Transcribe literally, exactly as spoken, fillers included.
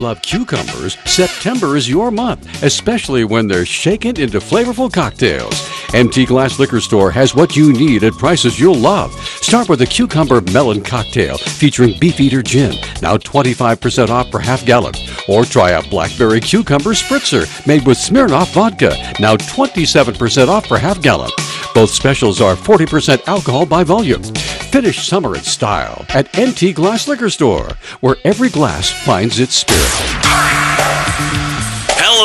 Love cucumbers, September is your month, especially when they're shaken into flavorful cocktails. M T Glass Liquor Store has what you need at prices you'll love. Start with a cucumber melon cocktail featuring Beefeater Gin, now twenty-five percent off per half gallon. Or try a blackberry cucumber spritzer made with Smirnoff vodka, now twenty-seven percent off per half gallon. Both specials are forty percent alcohol by volume. Finish summer in style at M T Glass Liquor Store, where every glass finds its spirit.